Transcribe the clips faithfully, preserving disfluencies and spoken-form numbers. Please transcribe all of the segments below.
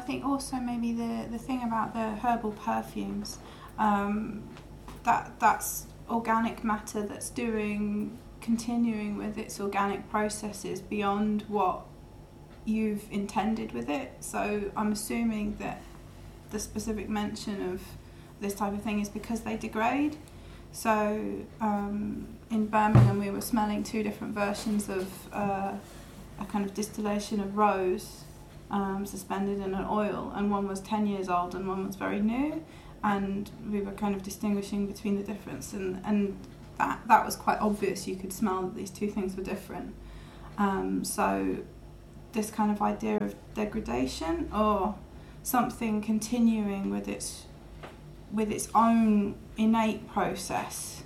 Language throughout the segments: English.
think also maybe the, the thing about the herbal perfumes, um, that that's organic matter that's doing, continuing with its organic processes beyond what you've intended with it. So I'm assuming that the specific mention of this type of thing is because they degrade. So um, in Birmingham we were smelling two different versions of uh, a kind of distillation of rose um, suspended in an oil, and one was ten years old and one was very new, and we were kind of distinguishing between the difference, and, and that, that was quite obvious. You could smell that these two things were different. Um, so this kind of idea of degradation or something continuing with its with its own innate process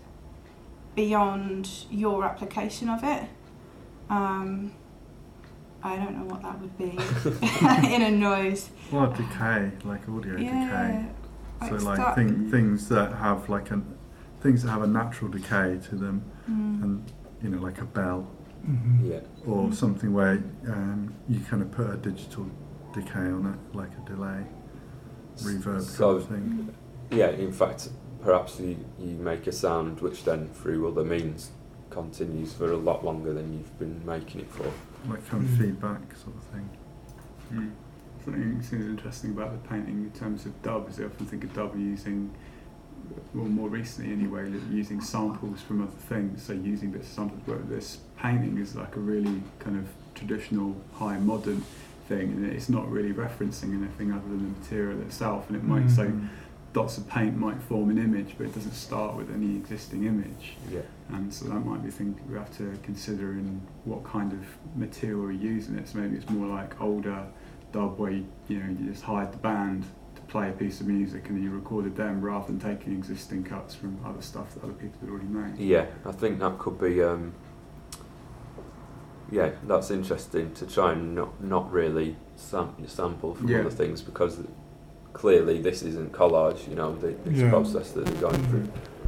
beyond your application of it. Um, I don't know what that would be in a noise. Well, decay, like audio yeah, decay. So like, like thing, things that have like a things that have a natural decay to them, mm. and you know, like a bell, mm-hmm. yeah, or mm. something where um, you kind of put a digital decay on it, like a delay, reverb so, kind of thing. Yeah, in fact, perhaps you, you make a sound which then through other means continues for a lot longer than you've been making it for. Like kind of Mm. feedback sort of thing. Mm. Something that seems interesting about the painting in terms of dub is I often think of dub using, well, more recently anyway, using samples from other things, so using bits of samples, but this painting is like a really kind of traditional, high modern thing, and it's not really referencing anything other than the material itself, and it might Mm. say dots of paint might form an image, but it doesn't start with any existing image. Yeah. And so that might be a thing we have to consider in what kind of material we're using it. So maybe it's more like older dub where you, you know, you just hired the band to play a piece of music and then you recorded them rather than taking existing cuts from other stuff that other people had already made. Yeah, I think that could be, um, yeah, that's interesting to try and not, not really sam- sample from Yeah. other things, because clearly this isn't collage, you know, the, this Yeah. process that they're going through.